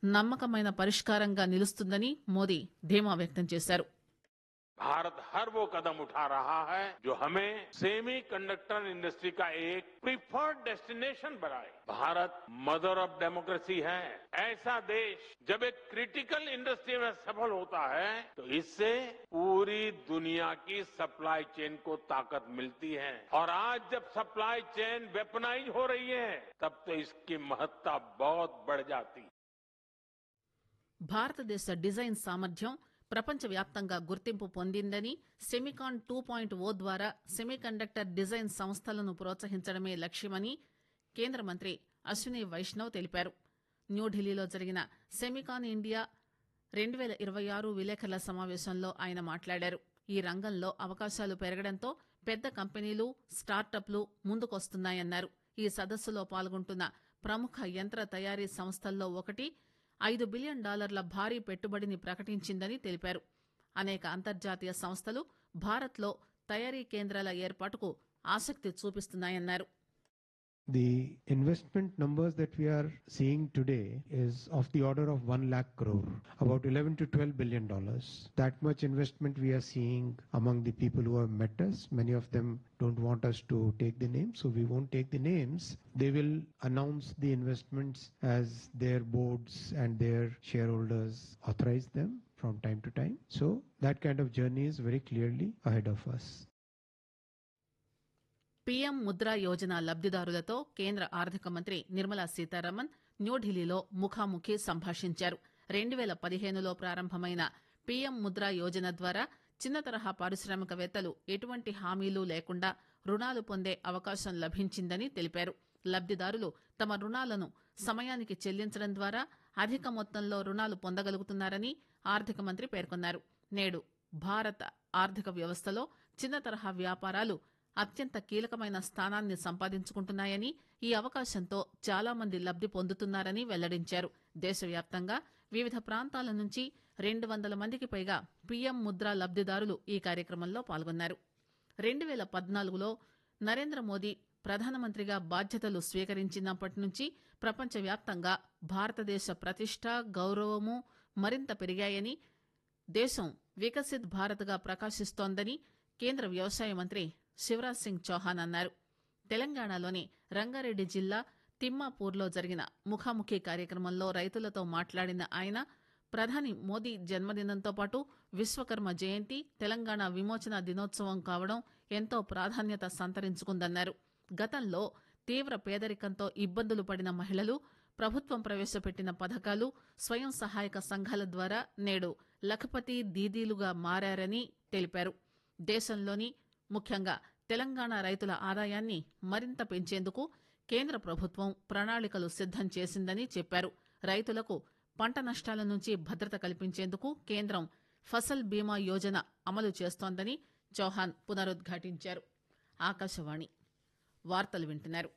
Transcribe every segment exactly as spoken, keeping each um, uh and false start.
నమ్మకమైన పరిష్కారంగా నిలుస్తుందని మోదీ ధీమా వ్యక్తం చేశారు. भारत हर वो कदम उठा रहा है जो हमें सेमी कंडक्टर इंडस्ट्री का एक प्रीफर्ड डेस्टिनेशन बनाए. भारत मदर ऑफ डेमोक्रेसी है. ऐसा देश जब एक क्रिटिकल इंडस्ट्री में सफल होता है तो इससे पूरी दुनिया की सप्लाई चेन को ताकत मिलती है. और आज जब सप्लाई चेन वेपनाइज हो रही है तब तो इसकी महत्ता बहुत बढ़ जाती है. భారతదేశ డిజైన్ సామర్థ్యం ప్రపంచవ్యాప్తంగా గుర్తింపు పొందిందని సెమికాన్ టూ పాయింట్ ఓ ద్వారా సెమీకండక్టర్ డిజైన్ సంస్థలను ప్రోత్సహించడమే లక్ష్యమని కేంద్ర మంత్రి అశ్విని వైష్ణవ్ తెలిపారు. న్యూఢిల్లీలో జరిగిన సెమికాన్ ఇండియా రెండు పేల ఇరవై ఆరు విలేకరుల సమావేశంలో ఆయన మాట్లాడారు. ఈ రంగంలో అవకాశాలు పెరగడంతో పెద్ద కంపెనీలు స్టార్టప్లు ముందుకొస్తున్నాయన్నారు. ఈ సదస్సులో పాల్గొంటున్న ప్రముఖ యంత్ర తయారీ సంస్థల్లో ఒకటి ఐదు బిలియన్ డాలర్ల భారీ పెట్టుబడిని ప్రకటించిందని తెలిపారు. అనేక అంతర్జాతీయ సంస్థలు భారత్లో తయారీ కేంద్రాల ఏర్పాటుకు ఆసక్తి చూపిస్తున్నాయన్నారు. The investment numbers that we are seeing today is of the order of one lakh crore, about eleven to twelve billion dollars. That much investment we are seeing among the people who have met us. Many of them don't want us to take the names, so we won't take the names. They will announce the investments as their boards and their shareholders authorize them from time to time. So that kind of journey is very clearly ahead of us. PM Mudra Yojana లబ్దిదారులతో కేంద్ర ఆర్థిక మంత్రి నిర్మలా సీతారామన్ న్యూఢిల్లీలో ముఖాముఖి సంభాషించారు. రెండు పేల పదిహేనులో ప్రారంభమైన PM Mudra Yojana ద్వారా చిన్న తరహా పారిశ్రామికవేత్తలు ఎటువంటి హామీలు లేకుండా రుణాలు పొందే అవకాశం లభించిందని తెలిపారు. లబ్దిదారులు తమ రుణాలను సమయానికి చెల్లించడం ద్వారా అధిక మొత్తంలో రుణాలు పొందగలుగుతున్నారని ఆర్థిక మంత్రి పేర్కొన్నారు. నేడు భారత ఆర్థిక వ్యవస్థలో చిన్న తరహా వ్యాపారాలు అత్యంత కీలకమైన స్థానాన్ని సంపాదించుకుంటున్నాయని, ఈ అవకాశంతో చాలా మంది లబ్ది పొందుతున్నారని వెల్లడించారు. దేశవ్యాప్తంగా వివిధ ప్రాంతాల నుంచి రెండు వందల మందికి పైగా పీఎం ముద్రా లబ్దిదారులు ఈ కార్యక్రమంలో పాల్గొన్నారు. రెండు పేల పద్నాలుగులో నరేంద్ర మోదీ ప్రధానమంత్రిగా బాధ్యతలు స్వీకరించినప్పటి నుంచి ప్రపంచవ్యాప్తంగా భారతదేశ ప్రతిష్ట, గౌరవము మరింత పెరిగాయని, దేశం వికసిత్ భారత్గా ప్రకాశిస్తోందని కేంద్ర వ్యవసాయ మంత్రి శివరాజ్ సింగ్ చౌహాన్ అన్నారు. తెలంగాణలోని రంగారెడ్డి జిల్లా తిమ్మాపూర్లో జరిగిన ముఖాముఖి కార్యక్రమంలో రైతులతో మాట్లాడిన ఆయన ప్రధాని మోదీ జన్మదినంతో పాటు విశ్వకర్మ జయంతి, తెలంగాణ విమోచన దినోత్సవం కావడం ఎంతో ప్రాధాన్యత సంతరించుకుందన్నారు. గతంలో తీవ్ర పేదరికంతో ఇబ్బందులు పడిన మహిళలు ప్రభుత్వం ప్రవేశపెట్టిన పథకాలు, స్వయం సహాయక సంఘాల ద్వారా నేడు లఖపతి దీదీలుగా మారారని తెలిపారు. దేశంలోని ముఖ్యంగా తెలంగాణ రైతుల ఆదాయాన్ని మరింత పెంచేందుకు కేంద్ర ప్రభుత్వం ప్రణాళికలు సిద్దం చేసిందని చెప్పారు. రైతులకు పంట నష్టాల నుంచి భద్రత కల్పించేందుకు కేంద్రం ఫసల్ బీమా యోజన అమలు చేస్తోందని చౌహాన్ పునరుద్ఘాటించారు. ఆకాశవాణి వార్తలు వింటున్నారు.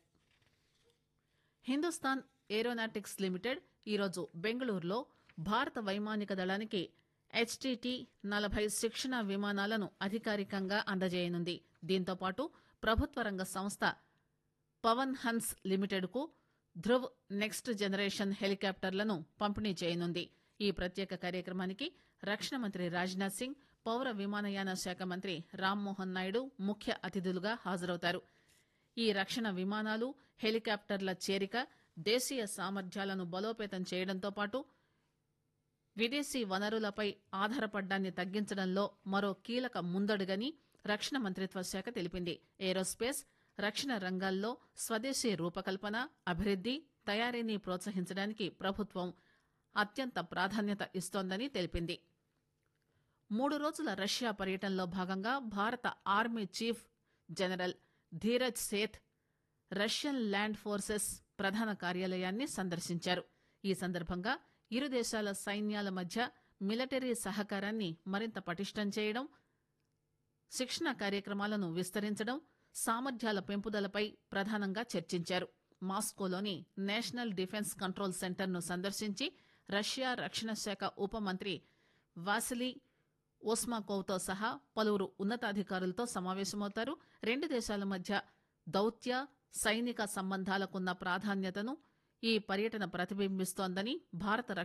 హిందుస్థాన్ ఏరోనాటిక్స్ లిమిటెడ్ ఈరోజు బెంగళూరులో భారత వైమానిక దళానికి హెచ్టీటీ నలభై శిక్షణ విమానాలను అధికారికంగా అందజేయనుంది. దీంతోపాటు ప్రభుత్వ రంగ సంస్థ పవన్ హన్స్ లిమిటెడ్కు ధృవ్ నెక్స్ట్ జనరేషన్ హెలికాప్టర్లను పంపిణీ చేయనుంది. ఈ ప్రత్యేక కార్యక్రమానికి రక్షణ మంత్రి రాజ్నాథ్ సింగ్, పౌర విమానయాన శాఖ మంత్రి రామ్మోహన్ నాయుడు ముఖ్య అతిథులుగా హాజరవుతారు. ఈ రక్షణ విమానాలు, హెలికాప్టర్ల చేరిక దేశీయ సామర్థ్యాలను బలోపేతం చేయడంతో పాటు విదేశీ వనరులపై ఆధారపడ్డాన్ని తగ్గించడంలో మరో కీలక ముందడుగని రక్షణ మంత్రిత్వ శాఖ తెలిపింది. ఏరోస్పేస్, రక్షణ రంగాల్లో స్వదేశీ రూపకల్పన, అభివృద్ది, తయారీని ప్రోత్సహించడానికి ప్రభుత్వం అత్యంత ప్రాధాన్యత ఇస్తోందని తెలిపింది. మూడు రోజుల రష్యా పర్యటనలో భాగంగా భారత army chief general Dheeraj Seth Russian land forces ప్రధాన కార్యాలయాన్ని సందర్శించారు. ఈ సందర్భంగా ఇరు దేశాల సైన్యాల మధ్య మిలిటరీ సహకారాన్ని మరింత పటిష్టం చేయడం, శిక్షణ కార్యక్రమాలను విస్తరించడం, సామర్థ్యాల పెంపుదలపై ప్రధానంగా చర్చించారు. మాస్కోలోని నేషనల్ డిఫెన్స్ కంట్రోల్ సెంటర్ను సందర్శించి రష్యా రక్షణ శాఖ ఉప మంత్రి వాసిలీ ఓస్మాకోవ్తో సహా పలువురు ఉన్నతాధికారులతో సమావేశమవుతారు. రెండు దేశాల మధ్య దౌత్య, సైనిక సంబంధాలకున్న ప్రాధాన్యతను ఈ పర్యటన ప్రతిబింబిస్తోందని భారత